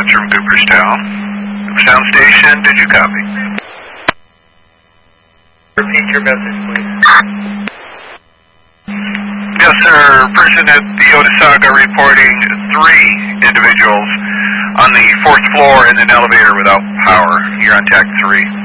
reports from Cooperstown. Cooperstown Station, did you copy? Repeat your message, please. Yes, sir. Person at the Otesaga reporting 3 individuals on the 4th floor in an elevator without power. You're on Jack 3.